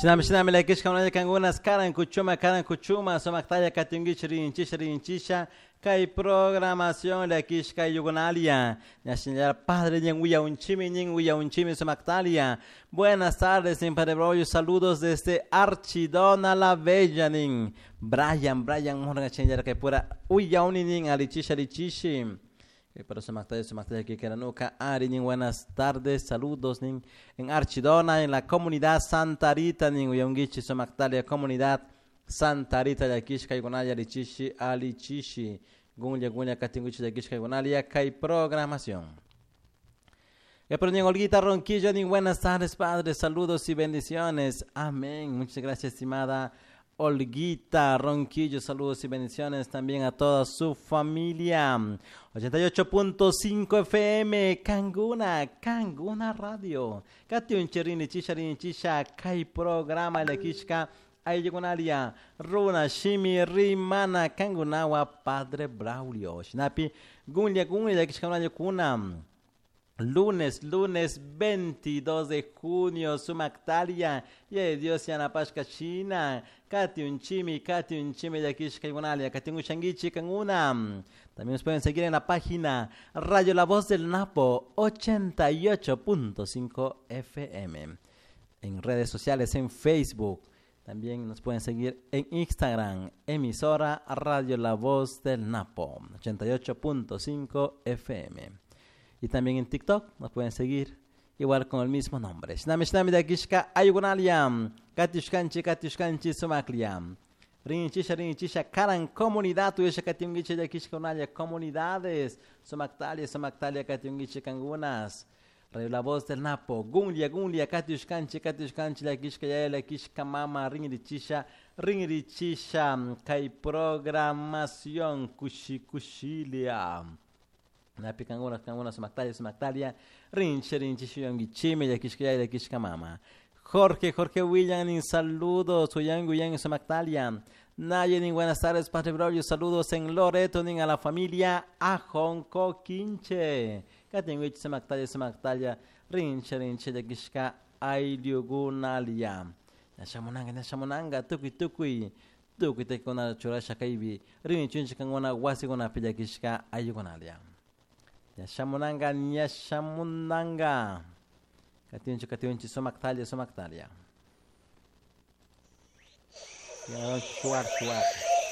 Shinami la kish kauna kangunas karan kuchuma somaktaya katungichri inchisha kai programación la kish kai yugonalia national padre nyen wiya unchimi somaktalia. Buenas tardes en Padre Brollo, saludos desde Archidona la Bella nin Brian morga chenjara kai pura wiya unin alichishi. Para Somaktalia que Keranuka, Ari, buenas tardes, saludos en Archidona, en la comunidad Santa Rita, en Uyongichi, Somaktalia, comunidad Santa Rita de Kishka Iguanalia, Alichishi, Gunya, Katinguchi de Kishka Iguanalia, Kai programación. Olguita Ronquillo, buenas tardes, padres, saludos y bendiciones. Amén. Muchas gracias, estimada Olguita Ronquillo, saludos y bendiciones también a toda su familia. 88.5 FM, Kanguna Radio. Katiun Chirini Chisha, Kai programa la Kishka, Ayugunalia, Runa, Shimi, Rimana, Kangunawa, Padre Braulio. Shinapi, Gunya, Kishka, Kuna. Lunes 22 de junio, Sumaktalia, y Dios ya na Pasca China, Kati un chimi de Kishka Iguanalia, Kati un changichi Kanguna. También nos pueden seguir en la página Radio La Voz del Napo, 88.5 FM. En redes sociales, en Facebook. También nos pueden seguir en Instagram, emisora Radio La Voz del Napo, 88.5 FM. Y también en TikTok nos pueden seguir igual con el mismo nombre. Shinami de Kishka Ayugunalia, Katushkanchi Sumaklia. Rinchisha, Karan comunidad, Tuesha Katungichi de Kishka Unalia, comunidades, Somaktalia, Katungichi Kangunas. Radio La Voz del Napo, Gunya, Katushkanchi de Kishka Yaela, Kishka Mama, Ringichisha, Kai programación, Kushilia. Napi Kanguna Somaktalia, Rinchi Shiyongichime de Kishka Mama. Jorge William, saludos, Suyanguyan Somaktalia. Naye, buenas tardes, Padre Brollo, saludos en Loreto, a la familia Ajonco Quinche. Katinguich Somaktalia, Rinchi de Kishka Ayugunalia. Nashamunanga, Tukui. Te con la churasha kaibi, Rinchi Kanguna, Wasigona Pilla Kishka Ayugunalia. Nyashamunanga. Katinchi Somaktalia. Chuar.